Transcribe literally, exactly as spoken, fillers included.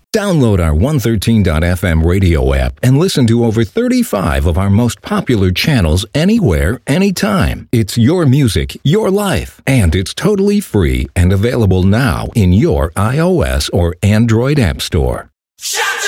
Download our one thirteen dot f m radio app and listen to over thirty-five of our most popular channels anywhere, anytime. It's your music, your life, and it's totally free and available now in your iOS or Android app store. Shout